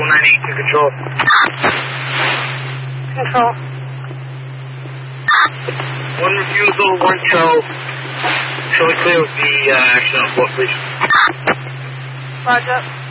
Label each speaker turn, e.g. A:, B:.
A: 98 to control.
B: Control.
A: 1 refusal, 1 tow. Showing clear with the action on board, please.
B: Roger.